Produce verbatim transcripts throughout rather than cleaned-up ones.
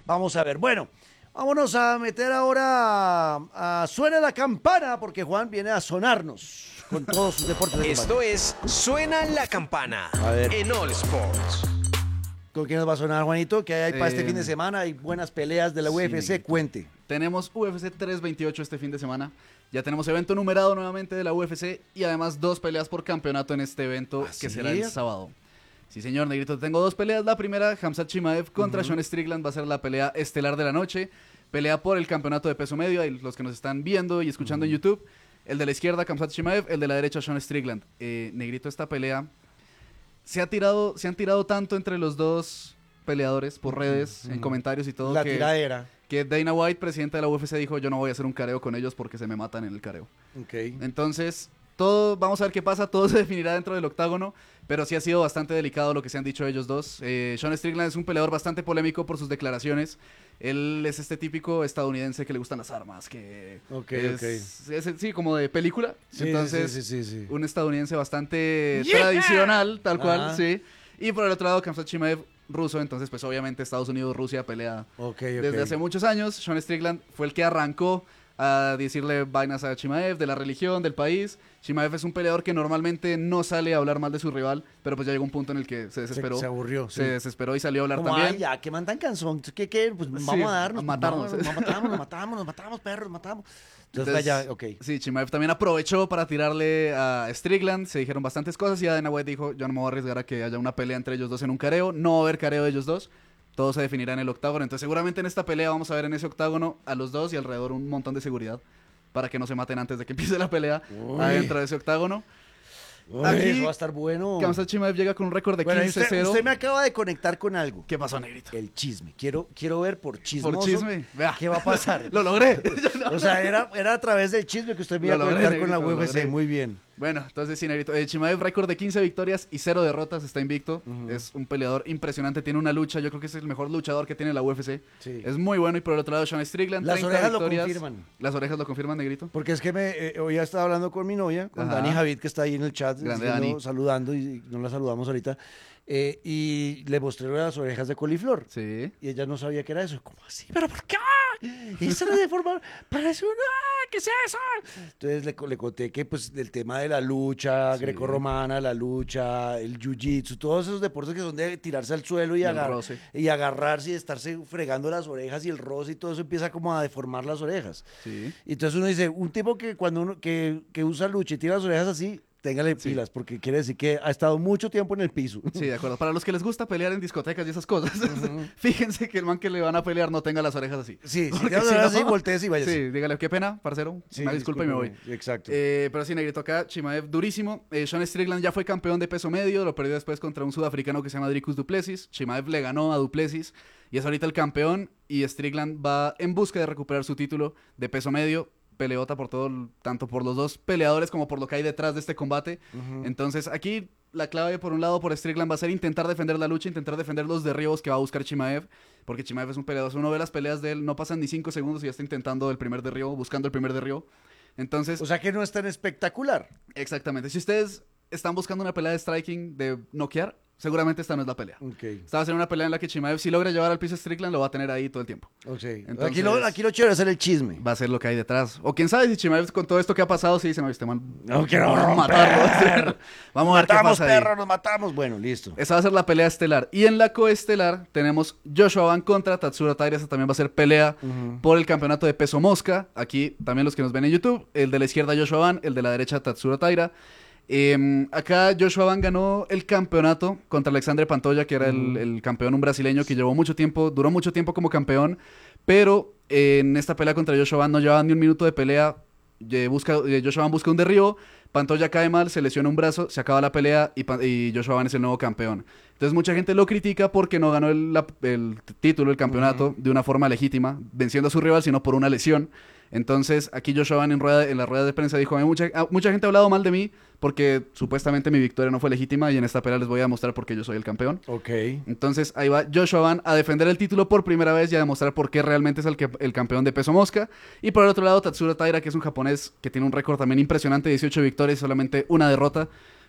Vamos a ver. Bueno, vámonos a meter ahora a, a Suena la Campana, porque Juan viene a sonarnos con todos sus deportes de Esto combate. es Suena la Campana A ver. en All Sports. ¿Con quién nos va a sonar, Juanito? ¿Qué hay para este Eh, fin de semana? Hay buenas peleas de la sí, U F C. Cuente. Tenemos U F C trescientos veintiocho este fin de semana. Ya tenemos evento numerado nuevamente de la U F C y además dos peleas por campeonato en este evento ¿Ah, que sí? será el sábado. Sí, señor, Negrito, tengo dos peleas. La primera, Khamzat Chimaev contra uh-huh. Sean Strickland, va a ser la pelea estelar de la noche. Pelea por el campeonato de peso medio, y los que nos están viendo y escuchando uh-huh. en YouTube. El de la izquierda, Khamzat Chimaev, el de la derecha, Sean Strickland. Eh, Negrito, esta pelea se, ha tirado, se han tirado tanto entre los dos peleadores por redes, uh-huh. en comentarios y todo. La que, tiradera. Que Dana White, presidente de la U F C, dijo: yo no voy a hacer un careo con ellos porque se me matan en el careo. Okay. Entonces, todo, vamos a ver qué pasa, todo se definirá dentro del octágono, pero sí ha sido bastante delicado lo que se han dicho ellos dos. Eh, Sean Strickland es un peleador bastante polémico por sus declaraciones. Él es este típico estadounidense que le gustan las armas, que okay, es, okay. Es, es, sí, como de película. Sí, Entonces, sí, sí, sí, sí. un estadounidense bastante yeah. tradicional, tal cual, Ajá. sí. Y por el otro lado, Khamzat Chimaev, ruso, entonces pues obviamente Estados Unidos, Rusia pelea okay, okay. desde hace muchos años. Sean Strickland fue el que arrancó a decirle vainas a Chimaev de la religión, del país. Chimaev es un peleador que normalmente no sale a hablar mal de su rival, pero pues ya llegó un punto en el que se desesperó. Se, se aburrió. Se sí. desesperó y salió a hablar Como, también. Ay, ya, que mandan cansón. ¿Qué, qué? Pues vamos Sí, a darnos. a matarnos. Vamos, nos matamos, nos matamos, nos matamos, perros, nos matamos. Entonces, Entonces, ya, ok. Sí, Chimaev también aprovechó para tirarle a Strickland. Se dijeron bastantes cosas y Dana White dijo: yo no me voy a arriesgar a que haya una pelea entre ellos dos en un careo. No va a haber careo de ellos dos. Todo se definirá en el octágono. Entonces seguramente en esta pelea vamos a ver en ese octágono a los dos y alrededor un montón de seguridad para que no se maten antes de que empiece la pelea adentro de ese octágono. Uy, Aquí, eso va a estar bueno. Khamzat Chimaev llega con un récord de Bueno, quince cero. usted, usted me acaba de conectar con algo. ¿Qué pasó, Negrito? El chisme. Quiero, quiero ver por chismoso. Por chisme. Vea. ¿Qué va a pasar? Lo logré. O sea, era, era a través del chisme que usted me iba a Lo logré, conectar con la Negrito, U F C. lo logré. Muy bien. Bueno, entonces sí, Negrito. Eh, Chimaev, récord de quince victorias y cero derrotas, está invicto. Uh-huh. Es un peleador impresionante, tiene una lucha. Yo creo que es el mejor luchador que tiene la U F C. Sí. Es muy bueno. Y por el otro lado, Sean Strickland. Las orejas victorias. lo confirman. Las orejas lo confirman, Negrito. Porque es que me, eh, hoy ya estaba hablando con mi novia, con Ajá. Dani Javid, que está ahí en el chat, Grande diciendo, Dani. saludando, y no la saludamos ahorita. Eh, y le mostré las orejas de coliflor. Sí. Y ella no sabía qué era eso. ¿Cómo así? ¿Pero por qué? Eso era de forma... Parece una... ¿Qué es eso? Entonces le, le conté que pues del tema de la lucha Sí. grecorromana, la lucha, el jiu-jitsu, todos esos deportes que son de tirarse al suelo y, Y el agar roce. y agarrarse y estarse fregando las orejas y el roce y todo eso empieza como a deformar las orejas. Sí. Y entonces uno dice, un tipo que cuando uno que, que usa lucha y tira las orejas así, téngale Sí. pilas, porque quiere decir que ha estado mucho tiempo en el piso. Sí, de acuerdo. Para los que les gusta pelear en discotecas y esas cosas, fíjense que el man que le van a pelear no tenga las orejas así. Sí, si Porque tiene las si orejas no- así, voltees y vayas. Sí, dígale, qué pena, parcero. Sí, Una disculpa y me voy. discúlpeme. Exacto. Eh, pero sí, Negrito, acá Chimaev durísimo. Eh, Sean Strickland ya fue campeón de peso medio, lo perdió después contra un sudafricano que se llama Dricus du Plessis. Chimaev le ganó a du Plessis y es ahorita el campeón y Strickland va en busca de recuperar su título de peso medio. Peleota por todo, tanto por los dos peleadores como por lo que hay detrás de este combate. Ujú. Entonces aquí la clave por un lado por Strickland va a ser intentar defender la lucha, intentar defender los derribos que va a buscar Chimaev, porque Chimaev es un peleador. Si uno ve las peleas de él, no pasan ni cinco segundos y ya está intentando el primer derribo, buscando el primer derribo. Entonces, O sea que no es tan espectacular. exactamente. Si ustedes están buscando una pelea de striking, de noquear, seguramente esta no es la pelea. Ok. Esta va a ser una pelea en la que Chimaev, si logra llevar al piso a Strickland, lo va a tener ahí todo el tiempo. Okay. Entonces- aquí, lo, aquí lo chévere es hacer el chisme. Va a ser lo que hay detrás. O quién sabe si Chimaev con todo esto que ha pasado, sí, se me viste mal. No quiero Vamos a romper. matarlo. Vamos a ver qué Matamos, pasa ahí. perro, nos matamos. Bueno, listo. Esa va a ser la pelea estelar. Y en la coestelar tenemos Joshua Van contra Tatsuro Taira. Esa también va a ser pelea Ujú. por el campeonato de peso mosca. Aquí también los que nos ven en YouTube. El de la izquierda Joshua Van, el de la derecha Tatsuro Taira. Eh, acá Joshua Van ganó el campeonato contra Alexandre Pantoja, que era el, el campeón, un brasileño que llevó mucho tiempo, duró mucho tiempo como campeón. Pero eh, en esta pelea contra Joshua Van no llevaba ni un minuto de pelea. Eh, busca, eh, Joshua Van busca un derribo. Pantoja cae mal, se lesiona un brazo, se acaba la pelea y, Pan- y Joshua Van es el nuevo campeón. Entonces mucha gente lo critica porque no ganó el, la- el título, el campeonato, de una forma legítima, venciendo a su rival, sino por una lesión. Entonces aquí Joshua Van en, rueda, en la rueda de prensa dijo: "A mí mucha, a- mucha gente ha hablado mal de mí porque supuestamente mi victoria no fue legítima y en esta pelea les voy a demostrar por qué yo soy el campeón". Ok. Entonces ahí va Joshua Van a defender el título por primera vez y a demostrar por qué realmente es el, que, el campeón de peso mosca. Y por el otro lado Tatsuro Taira, que es un japonés que tiene un récord también impresionante, dieciocho victorias y solamente una derrota.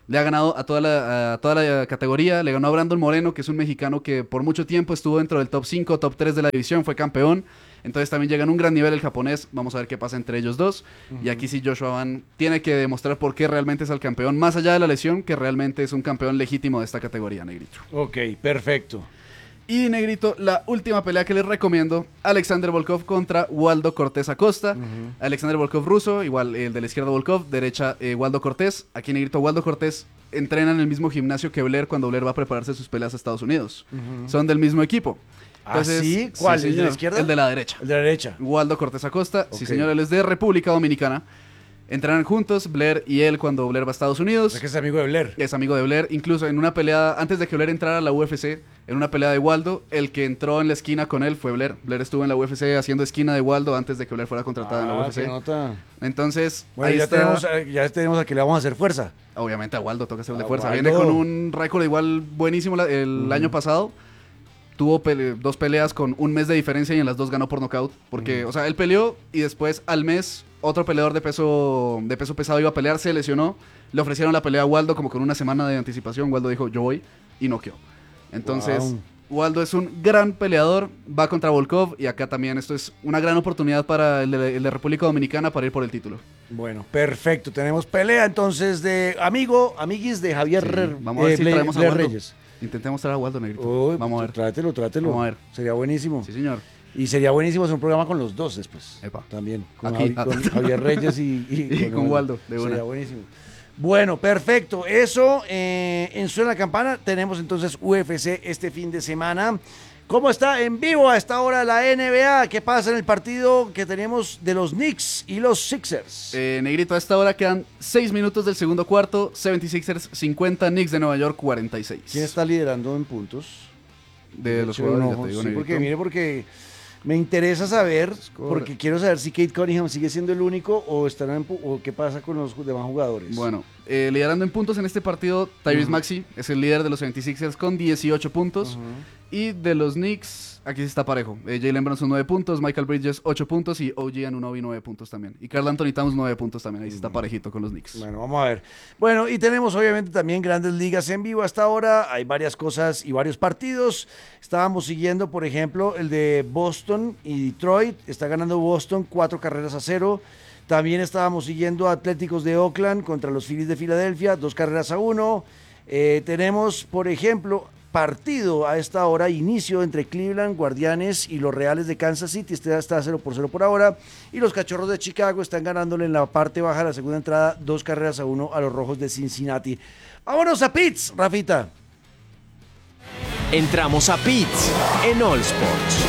Le ha ganado a toda, la, a toda la categoría, le ganó a Brandon Moreno, que es un mexicano que por mucho tiempo estuvo dentro del top cinco, top tres de la división, fue campeón. Entonces también llega en un gran nivel el japonés. Vamos a ver qué pasa entre ellos dos. Uh-huh. Y aquí sí Joshua Van tiene que demostrar por qué realmente es el campeón, más allá de la lesión, que realmente es un campeón legítimo de esta categoría, Negrito. Ok, perfecto. Y Negrito, la última pelea que les recomiendo, Alexander Volkov contra Waldo Cortés Acosta. Uh-huh. Alexander Volkov ruso, igual el de la izquierda Volkov, derecha eh, Waldo Cortés. Aquí Negrito, Waldo Cortés entrena en el mismo gimnasio que Blair cuando Blair va a prepararse sus peleas a Estados Unidos. Uh-huh. Son del mismo equipo. Entonces, ¿ah, sí? ¿Cuál? Sí, ¿El de la izquierda? El de la derecha. El de la derecha. Waldo Cortés Acosta. Okay. Sí, señor, él es de República Dominicana. Entrenan juntos, Blair y él, cuando Blair va a Estados Unidos. Es que es amigo de Blair. Es amigo de Blair. Incluso en una pelea, antes de que Blair entrara a la U F C, en una pelea de Waldo, el que entró en la esquina con él fue Blair. Blair estuvo en la U F C haciendo esquina de Waldo antes de que Blair fuera contratada ah, en la U F C. Qué nota. Entonces, bueno, ahí ya, está. tenemos, ya tenemos a que le vamos a hacer fuerza. Obviamente a Waldo toca hacerle a fuerza. Waldo. Viene con un récord igual buenísimo el uh-huh. año pasado. Tuvo pele- dos peleas con un mes de diferencia y en las dos ganó por nocaut. Porque, uh-huh. o sea, él peleó y después al mes otro peleador de peso, de peso pesado iba a pelear, se lesionó. Le ofrecieron la pelea a Waldo como con una semana de anticipación. Waldo dijo, yo voy, y noqueó. Entonces, wow. Waldo es un gran peleador, va contra Volkov y acá también esto es una gran oportunidad para el de, el de República Dominicana para ir por el título. Bueno, perfecto. Tenemos pelea entonces de amigo, amiguis de Javier sí, vamos a ver eh, si Le, traemos a Le Waldo. Reyes. Intentemos traer a Waldo, Negrito. Uy, vamos a ver. Trátelo, trátelo. Vamos a ver. Sería buenísimo. Sí, señor. Y sería buenísimo hacer un programa con los dos después. Epa. También. Con, Aquí, Javi, con Javier Reyes y, y, y con, con Waldo. De sería una. buenísimo. Bueno, perfecto. Eso, eh, en Suena la Campana, tenemos entonces U F C este fin de semana. ¿Cómo está en vivo a esta hora la N B A? ¿Qué pasa en el partido que tenemos de los Knicks y los Sixers? Eh, Negrito, a esta hora quedan seis minutos del segundo cuarto. setenta y seis ers cincuenta, Knicks de Nueva York cuarenta y seis. ¿Quién está liderando en puntos? De, de los sí, jugadores, no, ya te digo, sí, Negrito. porque mire, porque me interesa saber, porque quiero saber si Kate Cunningham sigue siendo el único o, están en, o qué pasa con los demás jugadores. Bueno, eh, liderando en puntos en este partido, Tyrese uh-huh. Maxey es el líder de los setenta y seis ers con dieciocho puntos. Uh-huh. Y de los Knicks, aquí sí está parejo. Eh, Jalen Brunson nueve puntos, Michael Bridges ocho puntos y O G Anunoby nueve puntos también. Y Karl Anthony Towns nueve puntos también. Ahí sí está parejito con los Knicks. Bueno, vamos a ver. Bueno, y tenemos obviamente también grandes ligas en vivo hasta ahora. Hay varias cosas y varios partidos. Estábamos siguiendo, por ejemplo, el de Boston y Detroit. Está ganando Boston cuatro carreras a cero. También estábamos siguiendo a Atléticos de Oakland contra los Phillies de Filadelfia, dos carreras a uno. Eh, tenemos, por ejemplo, partido a esta hora, inicio entre Cleveland, Guardianes y los Reales de Kansas City. Este está cero por cero por ahora. Y los Cachorros de Chicago están ganándole en la parte baja de la segunda entrada, dos carreras a uno a los Rojos de Cincinnati. Vámonos a Pits, Rafita. Entramos a Pits en All Sports.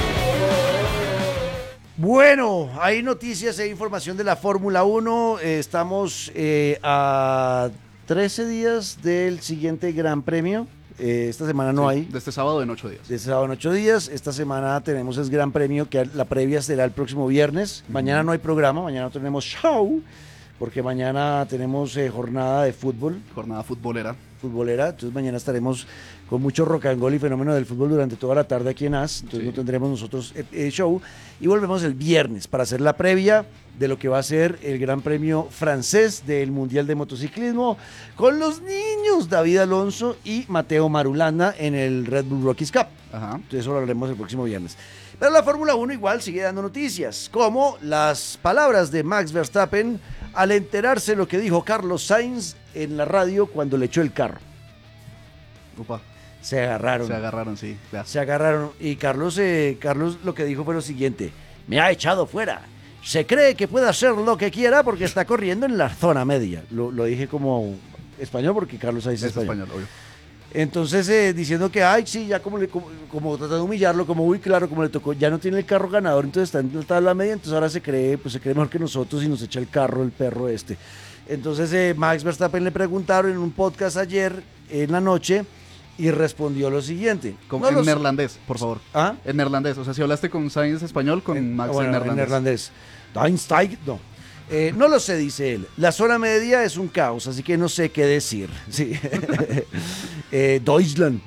Bueno, hay noticias e información de la Fórmula uno. Eh, estamos eh, a trece días del siguiente Gran Premio. Eh, esta semana no sí, hay. De este sábado en ocho días. De este sábado en ocho días. Esta semana tenemos el Gran Premio, que la previa será el próximo viernes. Uh-huh. Mañana no hay programa, mañana no tenemos show, porque mañana tenemos eh, jornada de fútbol. Jornada futbolera. Futbolera, entonces mañana estaremos con mucho rock and roll y fenómeno del fútbol durante toda la tarde aquí en A S, entonces sí. no tendremos nosotros eh, eh, show, y volvemos el viernes para hacer la previa de lo que va a ser el Gran Premio francés del Mundial de Motociclismo con los niños David Alonso y Mateo Marulanda en el Red Bull Rockies Cup. Ajá. Entonces eso lo hablaremos el próximo viernes. Pero la Fórmula uno igual sigue dando noticias, como las palabras de Max Verstappen al enterarse lo que dijo Carlos Sainz en la radio cuando le echó el carro. Upa. Se agarraron. Se agarraron, sí. Ya. Se agarraron. Y Carlos, eh, Carlos lo que dijo fue lo siguiente: me ha echado fuera. Se cree que puede hacer lo que quiera porque está corriendo en la zona media. Lo, lo dije como español porque Carlos Sainz es español. español obvio. Entonces, eh, diciendo que, ay, sí, ya como, le, como, como tratando de humillarlo, como, uy, claro, como le tocó, ya no tiene el carro ganador, entonces está en la tabla media, entonces ahora se cree, pues se cree mejor que nosotros y nos echa el carro el perro este. Entonces, eh, Max Verstappen le preguntaron en un podcast ayer en la noche y respondió lo siguiente. Como no en los... neerlandés, por favor. ¿Ah? En neerlandés, o sea, si hablaste con Sainz español, con en, Max bueno, en neerlandés. En neerlandés. Einstein, no. Eh, no lo sé, dice él. La zona media es un caos, así que no sé qué decir. Sí. eh, Deutschland.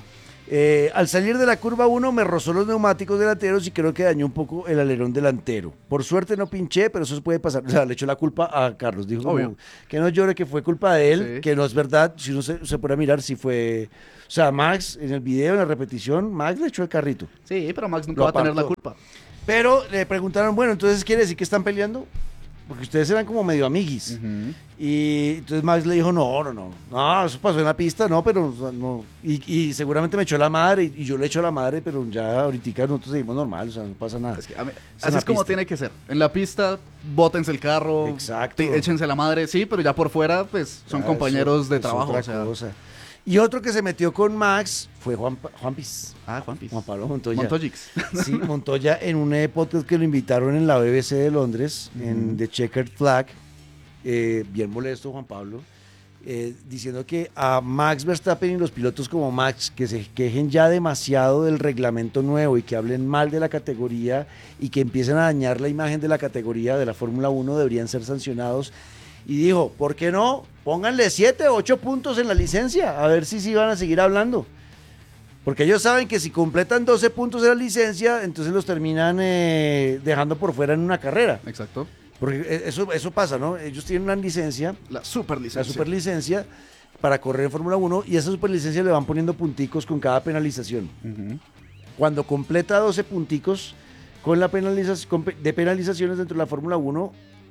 Eh, al salir de la curva uno me rozó los neumáticos delanteros y creo que dañó un poco el alerón delantero. Por suerte no pinché, pero eso se puede pasar. O sea, le echó la culpa a Carlos. Dijo como, Obvio. que no llore, que fue culpa de él, Sí. que no es verdad. Si uno se, se puede mirar, si fue... O sea, Max, en el video, en la repetición, Max le echó el carrito. Sí, pero Max nunca Lo va a tener la apartó. culpa. Pero le preguntaron, bueno, entonces ¿quiere decir que están peleando? Porque ustedes eran como medio amiguis. Ujú. Y entonces Max le dijo, no, no, no, no, eso pasó en la pista, no, pero o sea, no. Y, y seguramente me echó la madre y, y yo le echo la madre, pero ya ahorita nosotros seguimos normal, o sea, no pasa nada. Es que a mí- Es así una es como pista. tiene que ser. En la pista, bótense el carro, Exacto. te- échense la madre, sí, pero ya por fuera, pues son Ya, compañeros eso de es trabajo. otra O sea. cosa. Y otro que se metió con Max fue Juan, Pa- Juan Piz. Ah, Juan Piz. Juan Pablo Montoya. Montoyix. Sí, Montoya en un eh, podcast que lo invitaron en la B B C de Londres, en Ujú. The Checkered Flag, eh, bien molesto Juan Pablo, eh, diciendo que a Max Verstappen y los pilotos como Max, que se quejen ya demasiado del reglamento nuevo y que hablen mal de la categoría y que empiecen a dañar la imagen de la categoría de la Fórmula uno, deberían ser sancionados. Y dijo, ¿por qué no? Pónganle siete o ocho puntos en la licencia, a ver si sí van a seguir hablando. Porque ellos saben que si completan doce puntos en la licencia, entonces los terminan eh, dejando por fuera en una carrera. Exacto. Porque eh, eso, eso pasa, ¿no? Ellos tienen una licencia, La super la licencia. superlicencia, para correr en Fórmula uno y esa superlicencia le van poniendo punticos con cada penalización. Ujú. Cuando completa doce punticos con la penalización, con pe- de penalizaciones dentro de la Fórmula uno,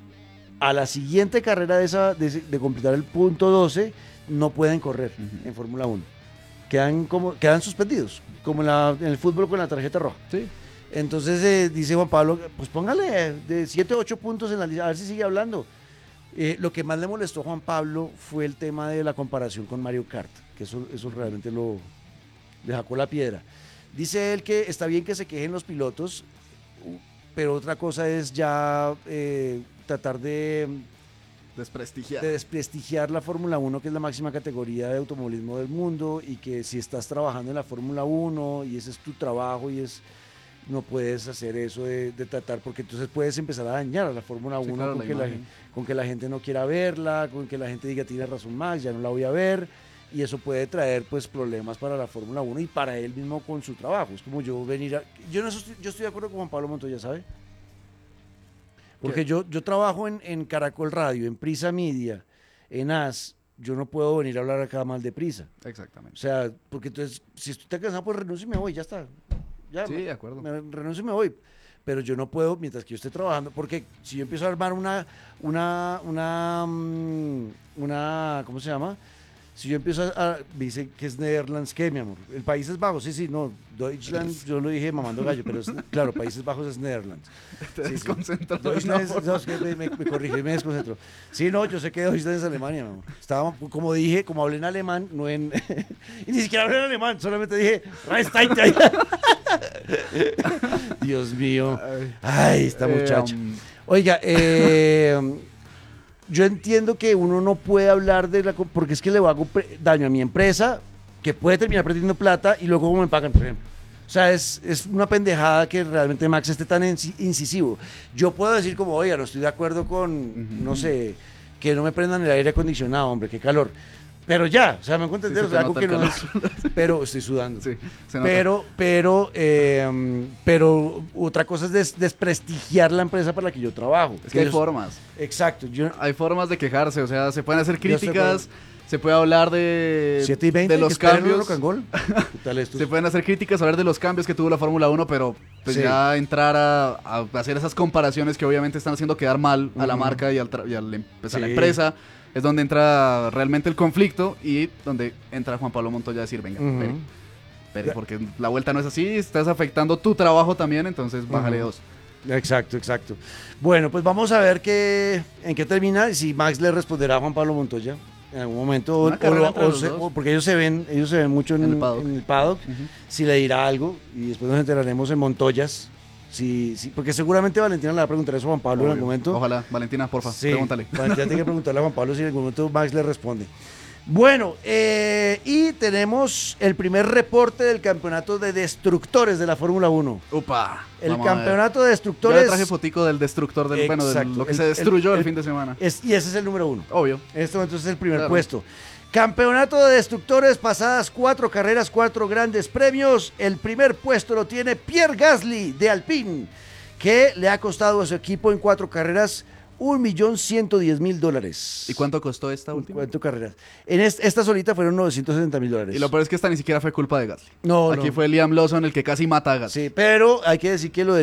a la siguiente carrera de, esa, de, ese- de completar el punto doce, no pueden correr Ujú. en Fórmula uno. Quedan, como, quedan suspendidos, como en, la- en el fútbol con la tarjeta roja. Sí. Entonces eh, dice Juan Pablo, pues póngale de siete o ocho puntos en la lista, a ver si sigue hablando. Eh, lo que más le molestó a Juan Pablo fue el tema de la comparación con Mario Kart, que eso, eso realmente lo le sacó la piedra. Dice él que está bien que se quejen los pilotos, u- pero otra cosa es ya eh, tratar de, Desprestigiar. de desprestigiar la Fórmula uno, que es la máxima categoría de automovilismo del mundo, y que si estás trabajando en la Fórmula uno y ese es tu trabajo y es... no puedes hacer eso de, de tratar, porque entonces puedes empezar a dañar a la Fórmula Sí, uno claro, con, la que la, imagen. gen- con que la gente no quiera verla, con que la gente diga tiene razón Max, ya no la voy a ver, y eso puede traer pues problemas para la Fórmula uno y para él mismo con su trabajo. Es como yo venir a... Yo, no estoy, yo estoy de acuerdo con Juan Pablo Montoya, ¿sabe? Porque ¿Qué? yo, yo trabajo en, en Caracol Radio, en Prisa Media, en A S, yo no puedo venir a hablar acá mal de Prisa. O Exactamente. sea, porque entonces, si estoy cansado, pues renuncio y me voy, ya está. Ya, Sí, de acuerdo. me renuncio y me voy. Pero yo no puedo mientras que yo esté trabajando, porque si yo empiezo a armar una, una, una, mm, una, ¿cómo se llama? Si yo empiezo a, a- dice que es Netherlands, ¿qué, mi amor? El Países Bajos, sí, sí, no, Deutschland, yo lo dije mamando gallo, pero es- claro, Países Bajos es Netherlands. Te Sí, sí. desconcentras. Deutschland ¿no? es- no, es que me, me, me corrigí, me desconcentró. Sí, no, yo sé que Deutschland es Alemania, mi amor. Estaba, como dije, como hablé en alemán, no en... y ni siquiera hablé en alemán, solamente dije... "Reinstein". Dios mío. Ay. Ay, esta Eh, muchacha. um, Oiga, eh, yo entiendo que uno no puede hablar de la... co- porque es que le hago pre- daño a mi empresa, que puede terminar perdiendo plata y luego cómo me pagan, por ejemplo. O sea, es, es una pendejada que realmente Max esté tan inci- incisivo. Yo puedo decir como, oiga, no estoy de acuerdo con, Ujú. no sé, que no me prendan el aire acondicionado, hombre, qué calor. Pero ya, o sea, me encuentro Sí, entender, se o sea, te algo nota que el no es... Pero estoy sudando. sí, se nota. Pero, pero, eh, pero otra cosa es des- desprestigiar la empresa para la que yo trabajo. Es que hay Ellos- formas. Exacto. Yo, Hay formas de quejarse, o sea, se pueden hacer Yo estoy críticas, se puede hablar de, siete y veinte, de los que esperen cambios. Rock and Roll. ¿Qué tal esto? Se pueden hacer críticas, hablar de los cambios que tuvo la Fórmula uno, pero pues Sí. ya entrar a, a hacer esas comparaciones que obviamente están haciendo quedar mal a la Ujú. marca y, al tra- y al em- pues, a la Sí. empresa, es donde entra realmente el conflicto y donde entra Juan Pablo Montoya a decir, venga, Ujú. espere, espere, porque la vuelta no es así, estás afectando tu trabajo también, entonces bájale Ujú. dos. Exacto, exacto. Bueno, pues vamos a ver qué, en qué termina y si Max le responderá a Juan Pablo Montoya en algún momento. o- Una carrera o- entre o los se- dos. o- porque ellos se ven, ellos se ven mucho en, En el paddock. en el paddock, Ujú. si le dirá algo y después nos enteraremos en Montoyas. Si, si- porque seguramente Valentina le va a preguntar eso a Juan Pablo en Obvio. algún momento. Ojalá, Valentina, porfa, Sí, pregúntale. Valentina tiene que preguntarle a Juan Pablo si en algún momento Max le responde. Bueno, eh, y tenemos el primer reporte del campeonato de destructores de la Fórmula uno. Upa. El vamos a ver. campeonato de Yo destructores. le traje fotico del destructor, del, bueno, de Exacto. lo que El- se destruyó el- el, el- fin de semana. es- y ese es el número uno. Obvio. En este momento es el primer Claro. puesto. Campeonato de destructores, pasadas cuatro carreras, cuatro grandes premios. El primer puesto lo tiene Pierre Gasly de Alpine, que le ha costado a su equipo en cuatro carreras un millón ciento diez mil dólares. ¿Y cuánto costó esta última? ¿Cuánto carreras? En est- esta solita fueron novecientos sesenta mil dólares. Y lo peor es que esta ni siquiera fue culpa de Gasly. No, Aquí no. fue Liam Lawson el que casi mata a Gasly. Sí, pero hay que decir que lo de